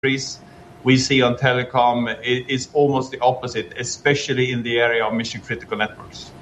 industries. We see on telecom is almost the opposite, especially in the area of mission critical networks.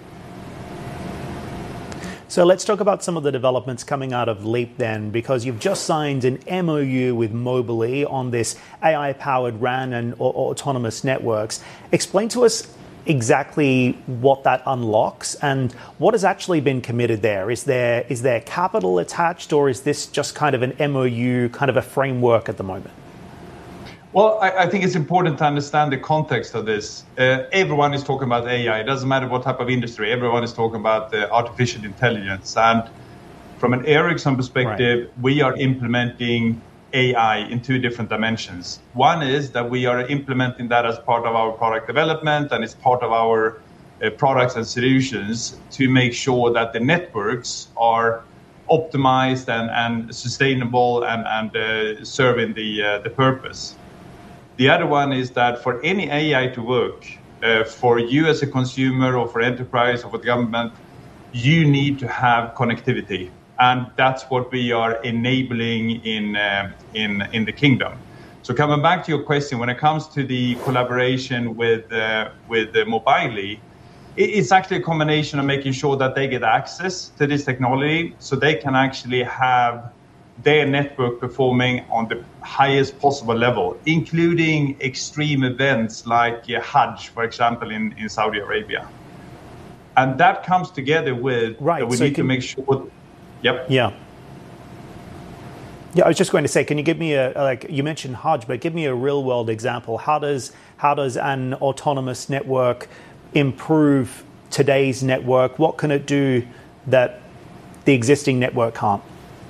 So let's talk about some of the developments coming out of LEAP then, because you've just signed an MOU with Mobileye on this AI-powered RAN and autonomous networks. Explain to us exactly what that unlocks and what has actually been committed there. Is there capital attached, or is this just kind of an MOU, kind of a framework at the moment? Well, I think it's important to understand the context of this. Everyone is talking about AI. It doesn't matter what type of industry. Everyone is talking about artificial intelligence. And from an Ericsson perspective, right, we are implementing AI in two different dimensions. One is that we are implementing that as part of our product development, and it's part of our products and solutions to make sure that the networks are optimized and sustainable and serving the purpose. The other one is that for any AI to work, for you as a consumer or for enterprise or for the government, you need to have connectivity. And that's what we are enabling in the kingdom. So coming back to your question, when it comes to the collaboration with Mobileye, it's actually a combination of making sure that they get access to this technology so they can actually have their network performing on the highest possible level, including extreme events like Hajj, for example, in Saudi Arabia. And that comes together with we need to make sure. Yep. Yeah. Yeah, I was just going to say, can you give me you mentioned Hajj, but give me a real world example. How does an autonomous network improve today's network? What can it do that the existing network can't?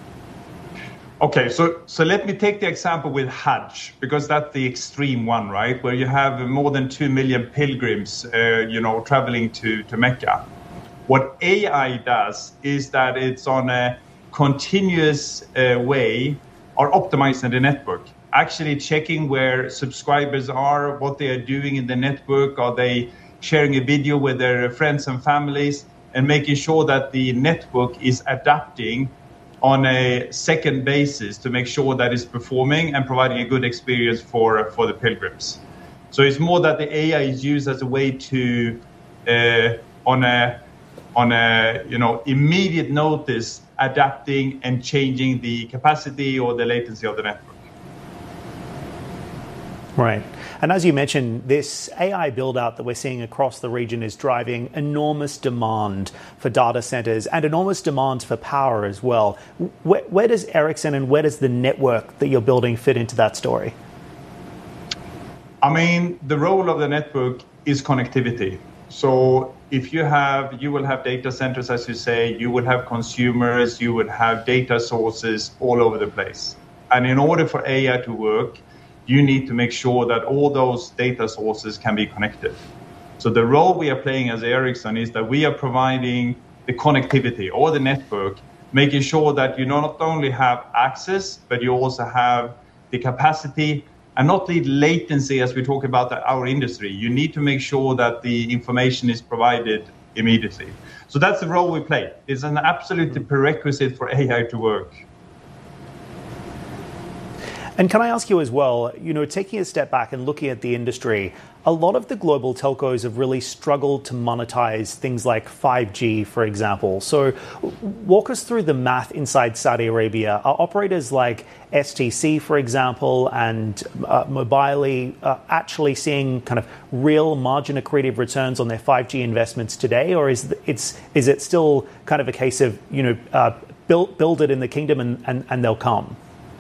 Okay, so let me take the example with Hajj, because that's the extreme one, right? Where you have more than 2 million pilgrims, traveling to Mecca. What AI does is that it's on a continuous way or optimizing the network, actually checking where subscribers are, what they are doing in the network, are they sharing a video with their friends and families, and making sure that the network is adapting on a second basis to make sure that it's performing and providing a good experience for the pilgrims. So it's more that the AI is used as a way to, on a immediate notice, adapting and changing the capacity or the latency of the network. Right. And as you mentioned, this AI build-out that we're seeing across the region is driving enormous demand for data centers and enormous demand for power as well. Where does Ericsson and where does the network that you're building fit into that story? I mean, the role of the network is connectivity. So if you will have data centers, as you say, you will have consumers, you will have data sources all over the place. And in order for AI to work, you need to make sure that all those data sources can be connected. So the role we are playing as Ericsson is that we are providing the connectivity or the network, making sure that you not only have access, but you also have the capacity and not the latency as we talk about our industry. You need to make sure that the information is provided immediately. So that's the role we play. It's an absolute prerequisite for AI to work. And can I ask you as well, taking a step back and looking at the industry, a lot of the global telcos have really struggled to monetize things like 5G, for example. So walk us through the math inside Saudi Arabia. Are operators like STC, for example, and Mobileye actually seeing kind of real margin accretive returns on their 5G investments today? Or is it still kind of a case of, build it in the kingdom and they'll come?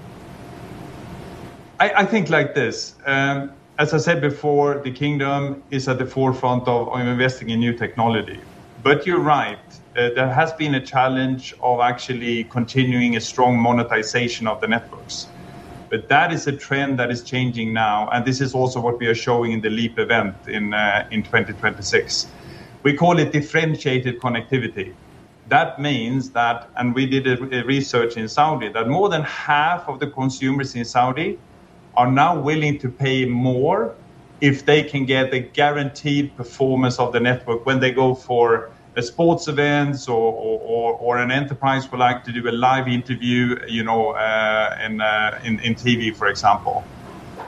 I think like this. As I said before, the kingdom is at the forefront of investing in new technology. But you're right. There has been a challenge of actually continuing a strong monetization of the networks. But that is a trend that is changing now. And this is also what we are showing in the LEAP event in 2026. We call it differentiated connectivity. That means that, and we did a research in Saudi, that more than half of the consumers in Saudi are now willing to pay more if they can get the guaranteed performance of the network when they go for a sports events or an enterprise would like to do a live interview, in TV, for example.